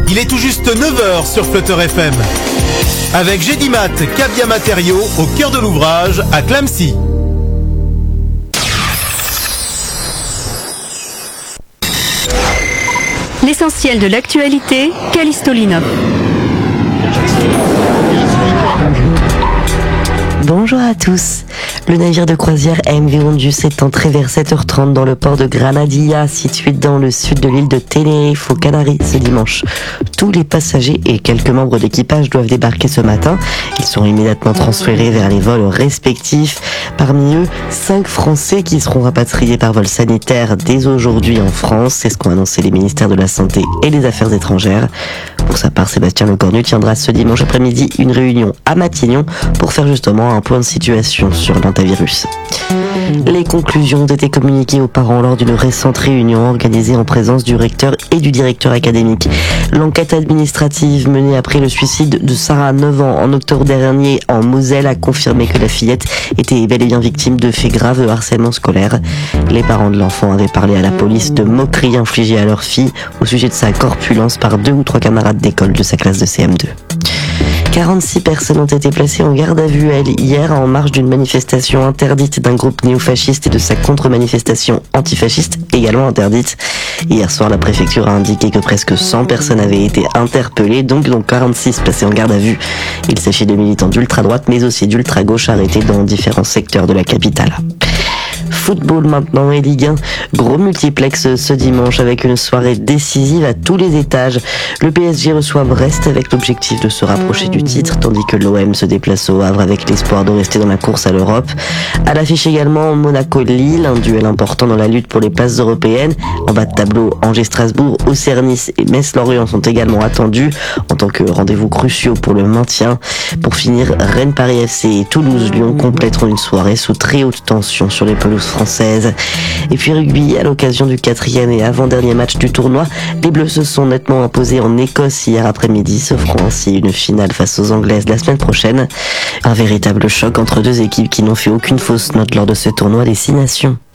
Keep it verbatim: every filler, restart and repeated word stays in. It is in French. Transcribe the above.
Il est tout juste neuf heures sur Flutter F M. Avec Gédimat, Cabia Matériaux, au cœur de l'ouvrage, à Clamecy. L'essentiel de l'actualité, Callisto Linov. Bonjour à tous. Le navire de croisière M V Ondius est entré vers sept heures trente dans le port de Granadilla, situé dans le sud de l'île de Tenerife, aux Canaries, ce dimanche. Tous les passagers et quelques membres d'équipage doivent débarquer ce matin. Ils sont immédiatement transférés vers les vols respectifs. Parmi eux, cinq Français qui seront rapatriés par vol sanitaire dès aujourd'hui en France. C'est ce qu'ont annoncé les ministères de la Santé et des Affaires étrangères. Pour sa part, Sébastien Lecornu tiendra ce dimanche après-midi une réunion à Matignon pour faire justement un point de situation sur l'hantavirus. Les conclusions ont été communiquées aux parents lors d'une récente réunion organisée en présence du recteur et du directeur académique. L'enquête administrative menée après le suicide de Sarah, neuf ans, en octobre dernier en Moselle a confirmé que la fillette était bel et bien victime de faits graves de harcèlement scolaire. Les parents de l'enfant avaient parlé à la police de moqueries infligées à leur fille au sujet de sa corpulence par deux ou trois camarades d'école de sa classe de C M deux. quarante-six personnes ont été placées en garde à vue hier en marge d'une manifestation interdite d'un groupe néofasciste et de sa contre-manifestation antifasciste également interdite. Hier soir, la préfecture a indiqué que presque cent personnes avaient été interpellées, donc, donc quarante-six placées en garde à vue. Il s'agit de militants d'ultra-droite mais aussi d'ultra-gauche arrêtés dans différents secteurs de la capitale. Football maintenant et Ligue un, gros multiplex ce dimanche avec une soirée décisive à tous les étages. Le P S G reçoit Brest avec l'objectif de se rapprocher du titre, tandis que l'O M se déplace au Havre avec l'espoir de rester dans la course à l'Europe. À l'affiche également Monaco-Lille, un duel important dans la lutte pour les places européennes. En bas de tableau, Angers-Strasbourg, Auxerre-Nice et Metz-Lorient sont également attendus en tant que rendez-vous cruciaux pour le maintien. Pour finir, Rennes-Paris F C et Toulouse-Lyon compléteront une soirée sous très haute tension sur les pelouses françaises. Et puis rugby, à l'occasion du quatrième et avant-dernier match du tournoi, les Bleus se sont nettement imposés en Écosse hier après-midi, se feront ainsi une finale face aux Anglaises la semaine prochaine. Un véritable choc entre deux équipes qui n'ont fait aucune fausse note lors de ce tournoi des Six Nations.